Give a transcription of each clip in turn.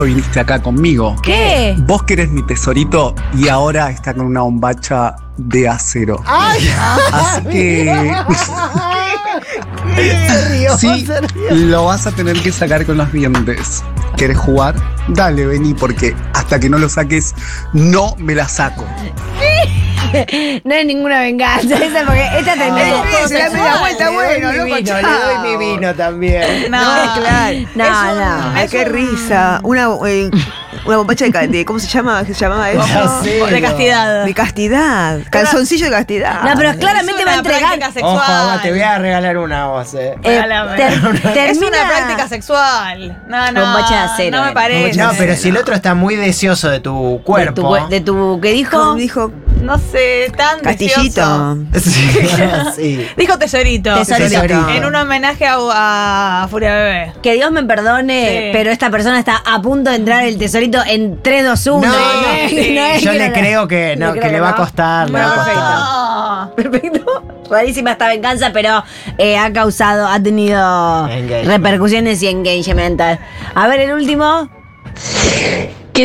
viniste acá conmigo. ¿Qué? Vos que eres mi tesorito y ahora está con una bombacha de acero. ¡Ay! Así que Se rió, sí, se rió. lo vas a tener que sacar con los dientes. ¿Querés jugar? Dale, vení, porque hasta que no lo saques, no me la saco. No hay ninguna venganza. Esa porque esta tendría. Se la media vuelta, bueno, loco, le doy mi vino también. No, claro. No. Ay, qué risa. Una bombacha de ¿cómo se llama? ¿Qué se llamaba eso? de castidad. De castidad. Calzoncillo de castidad. No, pero claramente Es va a una práctica entregar. sexual. Ojo, Abba, te voy a regalar una voz, Regálame. Termina. Es una práctica sexual. No, Bombacha de acero, no me parece. No, pero si el otro está muy deseoso de tu cuerpo. De tu ¿qué dijo? ¿Cómo dijo? No sé, tan Castillito. deseoso. Sí. Dijo tesorito. Tesorito. En un homenaje a Furia Bebé. Que Dios me perdone, Sí. pero esta persona está a punto de entrar el tesorito en 3, 2, 1. No, sí. Yo le creo que no, que le va a costar, le va a costar. No. Perfecto. Rarísima esta venganza, pero ha tenido Engagement. repercusiones y engagement. A ver, el último. ¿Qué?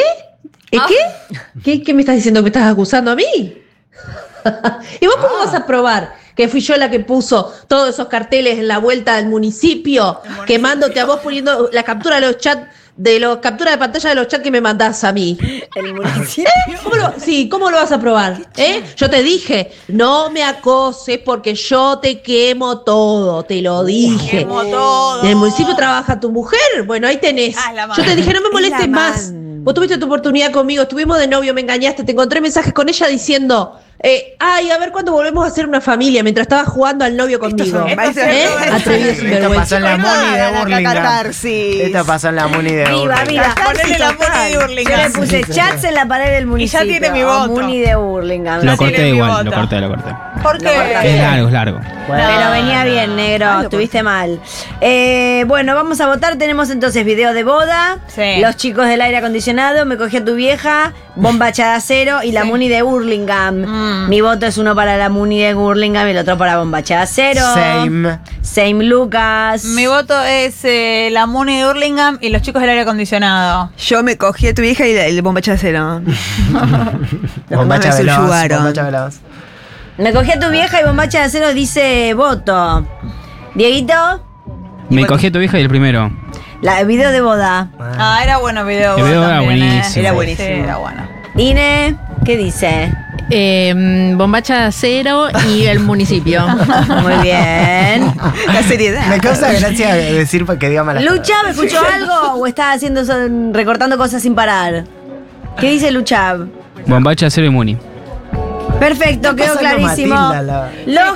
¿Qué me estás diciendo? ¿Me estás acusando a mí? ¿Y vos cómo vas a probar que fui yo la que puso todos esos carteles en la vuelta del municipio, quemándote a vos poniendo la captura de los chats, captura de pantalla de los chats que me mandás a mí? El municipio. ¿Cómo lo vas a probar? Yo te dije, no me acoses porque yo te quemo todo, te lo dije. Quemo todo. ¿En el municipio trabaja tu mujer? Bueno, ahí tenés. Ah, la Yo te dije, no me molestes la más. man. Vos tuviste tu oportunidad conmigo, estuvimos de novio, me engañaste, te encontré mensajes con ella diciendo, ay, a ver cuándo volvemos a ser una familia, mientras estabas jugando al novio conmigo. Atrevido Esto sinvergüenza. pasó en la Muni de Burlingame. Catarsis. Esto pasó en la Muni de Viva, Burlingame. viva. Ponele la Muni de Yo le Burlingame. puse chats en la pared del municipio. tiene mi voto. Muni de Burlingame. Lo tiene corté mi igual, voto. lo corté. ¿Por qué? Es largo, es largo. Pero venía bien, negro. Estuviste mal. Bueno, vamos a votar. Tenemos entonces video de boda. Sí. Los chicos del aire acondicionado. Me cogí a tu vieja. Bombacha de acero. Y la Muni de Burlingame. Mi voto es uno para la Muni de Burlingame y el otro para Bombacha de acero. Same Lucas. Mi voto es la Muni de Hurlingham y los chicos del aire acondicionado. Yo me cogí a tu vieja y el bombacha de cero. Bombacha me veloz, subyugaron. bombacha veloz. Me cogí a tu vieja y Bombacha de acero dice voto. Dieguito. Me cogí a tu vieja y el primero. El video de boda. Ah, era bueno video. El video era también, buenísimo. Era Sí, buenísimo. era bueno. Ine, ¿qué dice? Bombacha de acero y el municipio. Muy bien. La seriedad. Me causa gracia decir que diga malas ¿Lucha me escuchó algo o está haciendo recortando cosas sin parar? ¿Qué dice Lucha? Bombacha, acero y Muni. Perfecto, quedó pasando clarísimo. Matilda,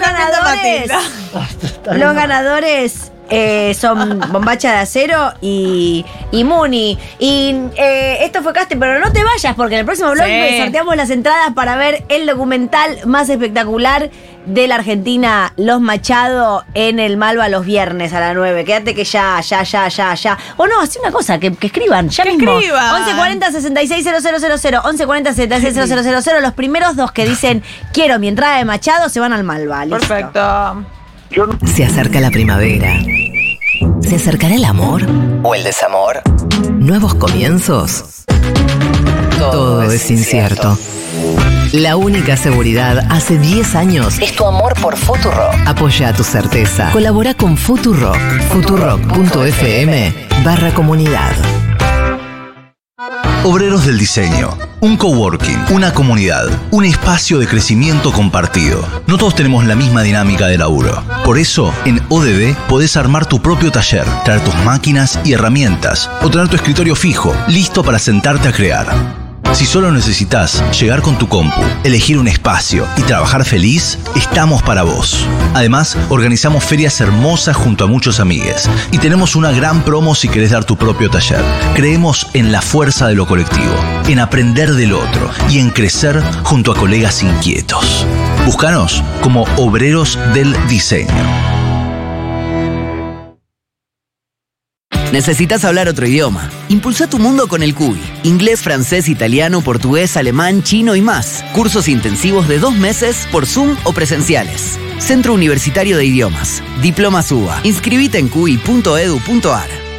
Los ganadores son Bombacha de acero y Muni. Y esto fue casting, pero no te vayas porque en el próximo blog sorteamos las entradas para ver el documental más espectacular de la Argentina, Los Machado, en el Malva los viernes a las 9. Quédate que ya. O no, así una cosa, que escriban, ya mismo. escriban. 1140-660000, 1140-660000. Los primeros dos que dicen quiero mi entrada de Machado se van al Malva. Listo. Perfecto. Se acerca la primavera. ¿Se acercará el amor? ¿O el desamor? ¿Nuevos comienzos? Todo es incierto. La única seguridad hace 10 años es tu amor por Futurock. Apoya tu certeza. Colabora con Futurock. Futurock.fm/comunidad. Obreros del Diseño, un coworking, una comunidad, un espacio de crecimiento compartido. No todos tenemos la misma dinámica de laburo. Por eso, en ODB podés armar tu propio taller, traer tus máquinas y herramientas o tener tu escritorio fijo, listo para sentarte a crear. Si solo necesitas llegar con tu compu, elegir un espacio y trabajar feliz, estamos para vos. Además, organizamos ferias hermosas junto a muchos amigues y tenemos una gran promo si querés dar tu propio taller. Creemos en la fuerza de lo colectivo, en aprender del otro y en crecer junto a colegas inquietos. Búscanos como Obreros del Diseño. ¿Necesitas hablar otro idioma? Impulsa tu mundo con el CUI. Inglés, francés, italiano, portugués, alemán, chino y más. Cursos intensivos de 2 meses por Zoom o presenciales. Centro Universitario de Idiomas. Diplomas UBA. Inscribite en cui.edu.ar.